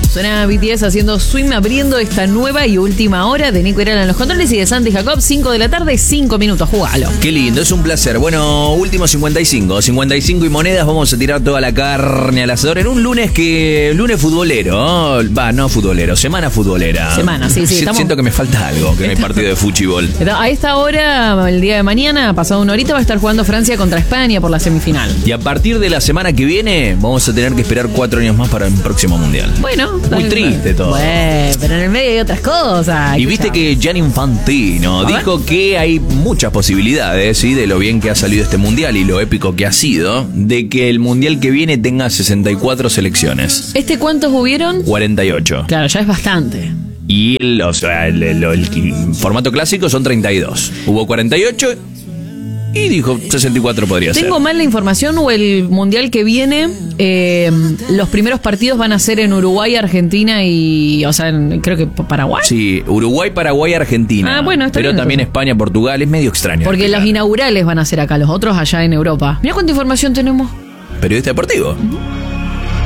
Suena BTS haciendo Swim, abriendo esta nueva y última hora de Nico Herrera en los controles y de Santi Jacob, 5 de la tarde, 5 minutos, jugalo. Qué lindo, es un placer. Bueno, último 55 y monedas, vamos a tirar toda la carne al asador en un lunes futbolero, no futbolero, semana futbolera. Semana, sí. Siento que me falta algo, que no hay partido de fútbol. A esta hora, el día de mañana, pasado una horita, va a estar jugando Francia contra España por la semifinal. Y a partir de la semana que viene, vamos a tener que esperar 4 años más para el próximo mundial. Bueno, muy triste todo. Bueno, pero en el medio hay otras cosas. Y viste que Gianni Infantino dijo que hay muchas posibilidades, ¿sí?, de lo bien que ha salido este mundial y lo épico que ha sido, de que el mundial que viene tenga 64 selecciones. ¿Cuántos hubieron? 48. Claro, ya es bastante. Y el formato clásico son 32. Hubo 48 y dijo 64 podría ser. ¿Tengo mal la información o el mundial que viene, los primeros partidos van a ser en Uruguay, Argentina y, creo que Paraguay? Sí, Uruguay, Paraguay, Argentina. Ah, bueno, está pero bien, también entonces. España, Portugal, es medio extraño. Porque los inaugurales van a ser acá, los otros allá en Europa. Mira cuánta información tenemos. Periodista deportivo.